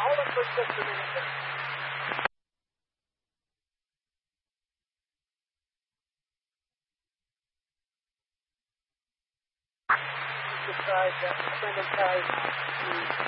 Hold it for just a minute there. Decide that spend time